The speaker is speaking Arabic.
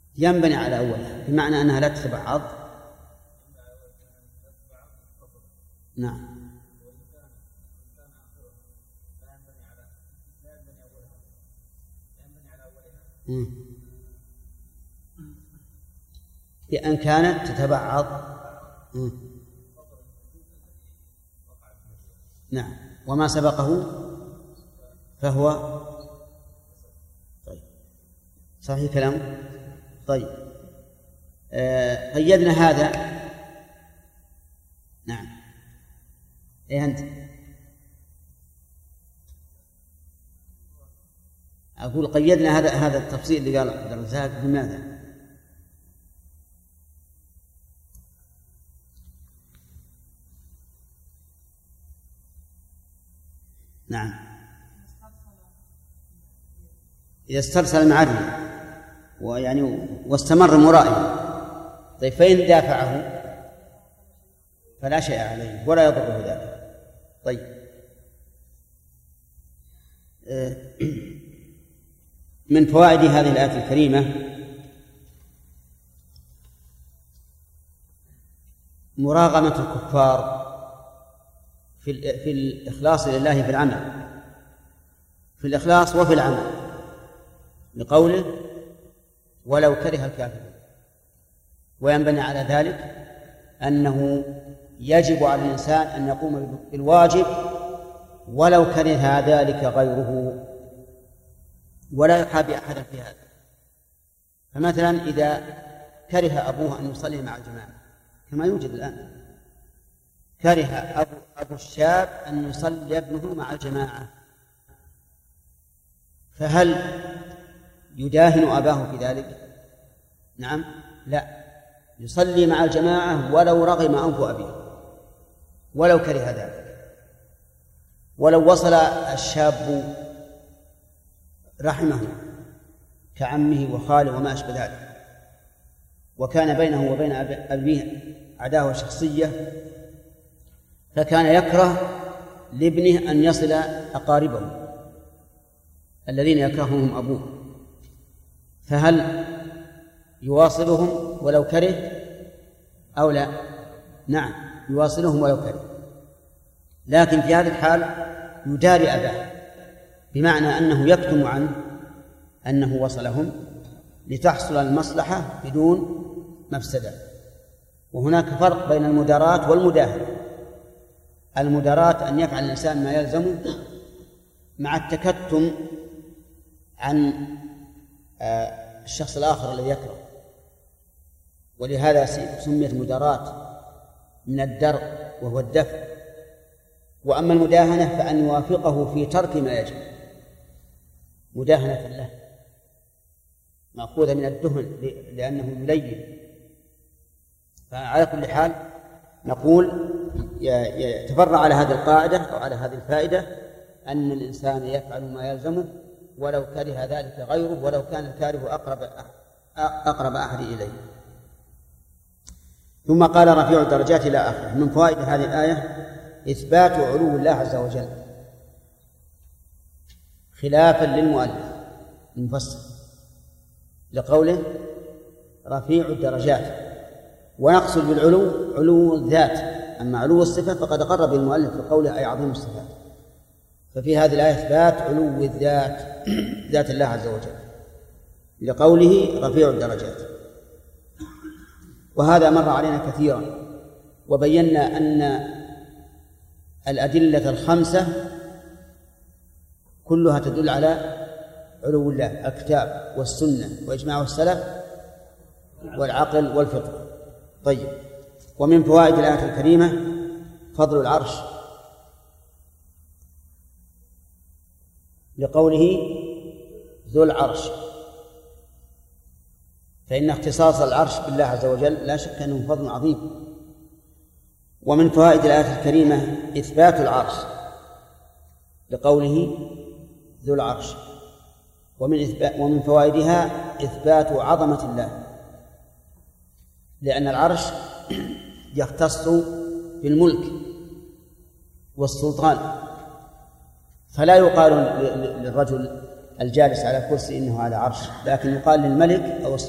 ينبني على أولها بمعنى أنها لا تتبعض. نعم. بأن كانت تتبعض. نعم. وما سبقه فهو طيب. صحيح كلام. طيب. قيدنا هذا. نعم. إيه أنت؟ أقول قيدنا هذا التفصيل اللي قال عبد الرزاق بماذا؟ نعم. إذا استرسل معري ويعني واستمر مرائي. طيب فإن دافعه فلا شيء عليه ولا يضره ذلك. طيب. من فوائد هذه الآية الكريمة مراغمة الكفار في الإخلاص لله في العمل، في الإخلاص وفي العمل، لقوله ولو كره الكافرون. وينبني على ذلك أنه يجب على الإنسان أن يقوم بالواجب ولو كره ذلك غيره، ولا يحابي أحدا في هذا. فمثلا إذا كره أبوه أن يصلي مع الجماعة كما يوجد الآن، كره أبو الشاب أن يصلي ابنه مع الجماعة، فهل يداهن أباه في ذلك؟ نعم. لا، يصلي مع الجماعة ولو رغم أنف أبيه، ولو كره ذلك. ولو وصل الشاب رحمه كعمه وخاله وما أشبه ذلك، وكان بينه وبين أبيه عداوة شخصية، فكان يكره لابنه أن يصل أقاربه الذين يكرههم أبوه، فهل يواصلهم ولو كره أو لا؟ نعم، يواصلهم ولو كره، لكن في هذه الحال يداري أباه، بمعنى أنه يكتم عنه أنه وصلهم لتحصل المصلحة بدون مفسدة. وهناك فرق بين المداراة والمداهنة. المداراة أن يفعل الإنسان ما يلزمه مع التكتم عن الشخص الآخر الذي يكره، ولهذا سميت مداراة من الدرء وهو الدفع. وأما المداهنة فأن يوافقه في ترك ما يجب، مداهنة له، مأخوذة من الدهن لأنه يلين. فعلى كل حال نقول يتفرع على هذه القاعدة أو على هذه الفائدة أن الإنسان يفعل ما يلزمه ولو كره ذلك غيره، ولو كان الكاره أقرب أحد إليه. ثم قال رفيع الدرجات إلى آخره. من فوائد هذه الآية إثبات علو الله عز وجل خلافا للمؤلف المفسر لقوله رفيع الدرجات، ونقصد بالعلو علو الذات، أما علو الصفة فقد قرب المؤلف بقوله أي عظيم الصفات. ففي هذه الآية إثبات علو الذات، ذات الله عز وجل، لقوله رفيع الدرجات. وهذا مر علينا كثيرا، وبينا أن الأدلة الخمسة كلها تدل على علو الله: الكتاب والسنة وإجماع السلف والعقل والفطر. طيب. ومن فوائد الآية الكريمة فضل العرش، لقوله ذو العرش، فإن اختصاص العرش بالله عز وجل لا شك أنه فضل عظيم. ومن فوائد الآية الكريمة إثبات العرش، لقوله ذو العرش. ومن فوائدها إثبات عظمة الله، لأن العرش يختص بالملك والسلطان، فلا يقال للرجل الجالس على كرسي إنه على عرش، لكن يقال للملك أو